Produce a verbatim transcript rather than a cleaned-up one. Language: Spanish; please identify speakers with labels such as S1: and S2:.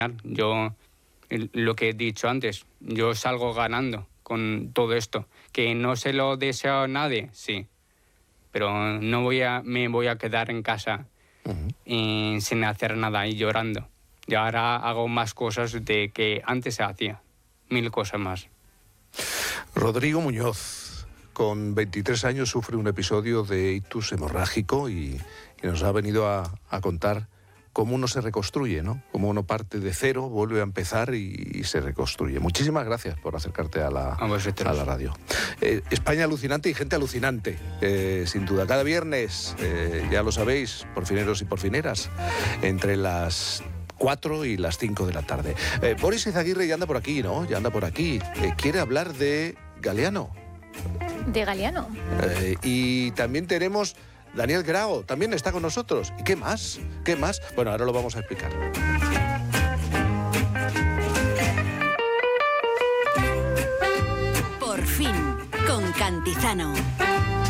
S1: Yo, lo que he dicho antes, yo salgo ganando con todo esto. Que no se lo deseo a nadie, sí. Pero no voy a, me voy a quedar en casa uh-huh. y, sin hacer nada y llorando. Y ahora hago más cosas de que antes se hacía. Mil cosas más.
S2: Rodrigo Muñoz, con veintitrés años, sufre un episodio de ictus hemorrágico y, y nos ha venido a, a contar cómo uno se reconstruye, ¿no? Cómo uno parte de cero, vuelve a empezar y, y se reconstruye. Muchísimas gracias por acercarte a la, a a la radio. Eh, España alucinante y gente alucinante, eh, sin duda. Cada viernes, eh, ya lo sabéis, porfineros y porfineras, entre las cuatro y las cinco de la tarde. Eh, Boris Izaguirre ya anda por aquí, ¿no? Ya anda por aquí. Eh, quiere hablar de Galeano.
S3: De Galeano.
S2: Eh, y también tenemos... Daniel Grao también está con nosotros. ¿Y qué más? ¿Qué más? Bueno, ahora lo vamos a explicar.
S4: Por fin, con Cantizano.